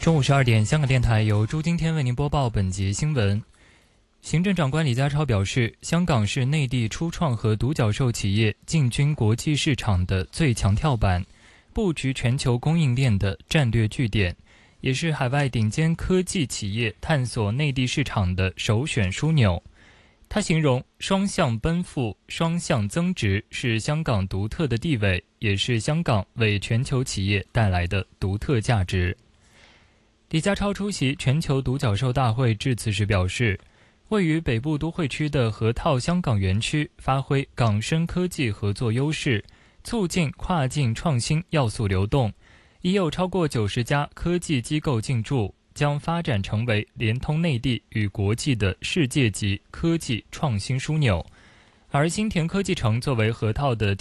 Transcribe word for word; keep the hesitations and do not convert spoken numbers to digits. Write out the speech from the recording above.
中午十二点，香港电台由朱今天为您播报本节新闻。行政长官李家超表示，香港是内地初创和独角兽企业进军国际市场的最强跳板，布局全球供应链的战略据点，也是海外顶尖科技企业探索内地市场的首选枢纽。他形容双向奔赴、双向增值是香港独特的地位，也是香港为全球企业带来的独特价值。李家超出席全球独角兽大会致辞时表示，位于北部都会区的河套香港园区发挥港深科技合作优势，促进跨境创新要素流动，已有超过九十家科技机构进驻，将发展成为连通内地与国际的世界级科技创新枢纽。而新田科技城作为河套的